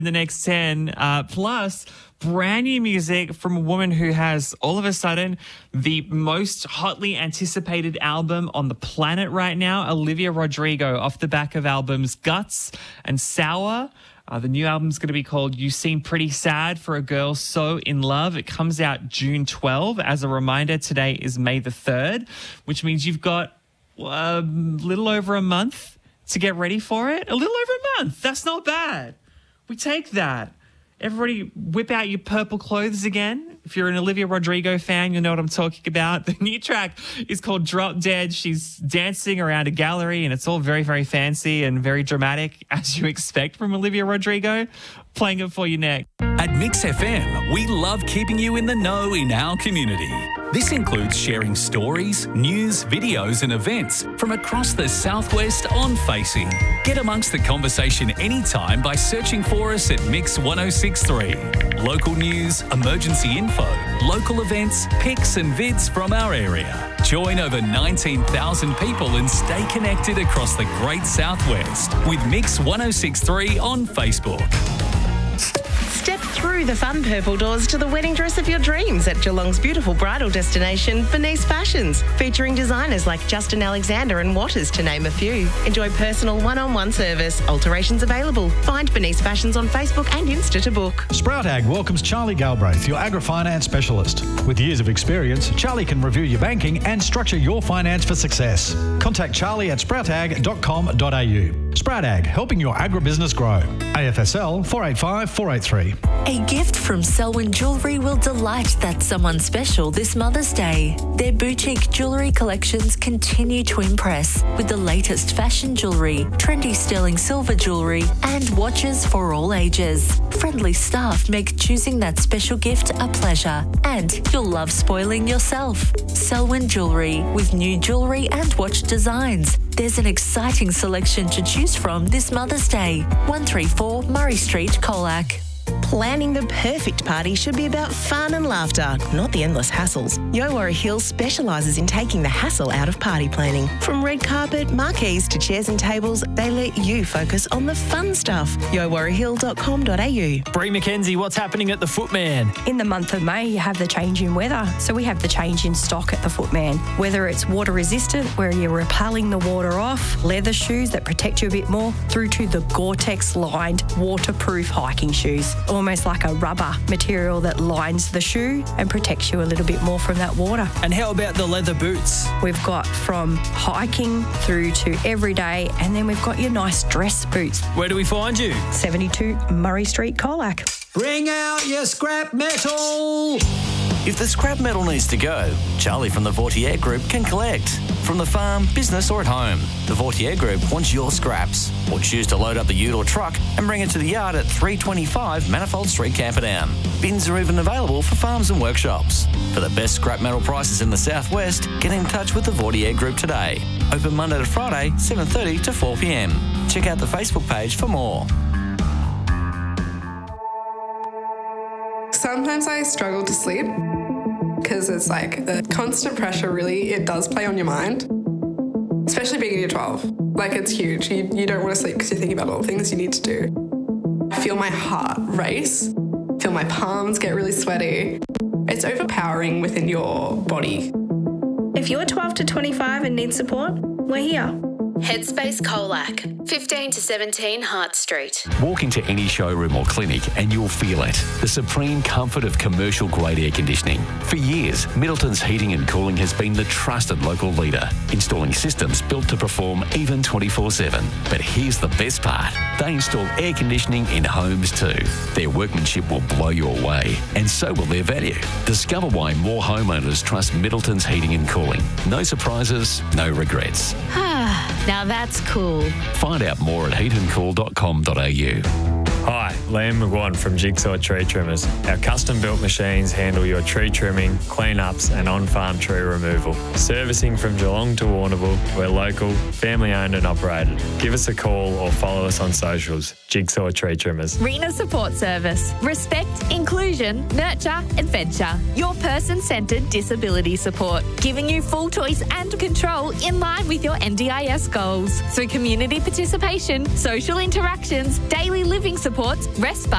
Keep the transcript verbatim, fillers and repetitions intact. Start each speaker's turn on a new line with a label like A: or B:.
A: the next ten, uh, plus brand new music from a woman who has all of a sudden the most hotly anticipated album on the planet right now, Olivia Rodrigo, off the back of albums Guts and Sour. Uh, the new album's going to be called You Seem Pretty Sad for a Girl So in Love. It comes out June twelfth. As a reminder, today is May the third, which means you've got a little over a month to get ready for it. A little over a month. That's not bad. We take that. Everybody whip out your purple clothes again. If you're an Olivia Rodrigo fan, you'll know what I'm talking about. The new track is called Drop Dead. She's dancing around a gallery and it's all very, very fancy and very dramatic, as you expect from Olivia Rodrigo. Playing it for you next.
B: At Mix F M, we love keeping you in the know in our community. This includes sharing stories, news, videos and events from across the Southwest on Facing. Get amongst the conversation anytime by searching for us at Mix one oh six point three. Local news, emergency info, local events, pics and vids from our area. Join over nineteen thousand people and stay connected across the Great Southwest with Mix one oh six point three on Facebook.
C: Step through the fun purple doors to the wedding dress of your dreams at Geelong's beautiful bridal destination, Bernice Fashions, featuring designers like Justin Alexander and Waters, to name a few. Enjoy personal one-on-one service. Alterations available. Find Bernice Fashions on Facebook and Insta to book.
D: Sprout Ag welcomes Charlie Galbraith, your agri-finance specialist. With years of experience, Charlie can review your banking and structure your finance for success. Contact Charlie at sprout ag dot com dot a u. Sprout Ag, helping your agribusiness grow. A F S L four eight five four eight three.
E: A gift from Selwyn Jewellery will delight that someone special this Mother's Day. Their boutique jewellery collections continue to impress with the latest fashion jewellery, trendy sterling silver jewellery, and watches for all ages. Friendly staff make choosing that special gift a pleasure, and you'll love spoiling yourself. Selwyn Jewellery, with new jewellery and watch designs. There's an exciting selection to choose from this Mother's Day. one thirty-four Murray Street, Colac.
C: Planning the perfect party should be about fun and laughter, not the endless hassles. Yowara Hills specialises in taking the hassle out of party planning. From red carpet, marquees to chairs and tables, they let you focus on the fun stuff. yowara hill dot com dot a u.
F: Bree McKenzie, what's happening at the Footman?
G: In the month of May, you have the change in weather. So we have the change in stock at the Footman. Whether it's water resistant, where you're repelling the water off, leather shoes that protect you a bit more, through to the Gore-Tex lined waterproof hiking shoes. Almost like a rubber material that lines the shoe and protects you a little bit more from that water.
F: And how about the leather boots?
G: We've got from hiking through to everyday, and then we've got your nice dress boots.
F: Where do we find you?
G: seventy-two Murray Street, Colac.
H: Bring out your scrap metal!
I: If the scrap metal needs to go, Charlie from the Vautier Group can collect. From the farm, business or at home, the Vautier Group wants your scraps. Or choose to load up the ute or truck and bring it to the yard at three twenty-five Manifold Street, Camperdown. Bins are even available for farms and workshops. For the best scrap metal prices in the southwest, get in touch with the Vautier Group today. Open Monday to Friday, seven thirty to four p m. Check out the Facebook page for more.
J: Sometimes I struggle to sleep because it's like the constant pressure really, it does play on your mind, especially being in year twelve. Like, it's huge. You, you don't want to sleep because you're thinking about all the things you need to do. I feel my heart race, feel my palms get really sweaty. It's overpowering within your body.
K: If you're twelve to twenty-five and need support, we're here.
L: Headspace Colac, fifteen to seventeen Hart Street.
B: Walk into any showroom or clinic and you'll feel it. The supreme comfort of commercial-grade air conditioning. For years, Middleton's Heating and Cooling has been the trusted local leader, installing systems built to perform even twenty-four seven. But here's the best part. They install air conditioning in homes too. Their workmanship will blow you away, and so will their value. Discover why more homeowners trust Middleton's Heating and Cooling. No surprises, no regrets.
L: Now that's cool.
B: Find out more at heat and cool dot com dot a u.
M: Hi, Liam McGuan from Jigsaw Tree Trimmers. Our custom-built machines handle your tree trimming, clean-ups and on-farm tree removal. Servicing from Geelong to Warrnambool, we're local, family-owned and operated. Give us a call or follow us on socials. Jigsaw Tree Trimmers.
N: Rena Support Service. Respect, inclusion, nurture, adventure. Your person-centred disability support. Giving you full choice and control in line with your N D I S goals. Through community participation, social interactions, daily living supports, respite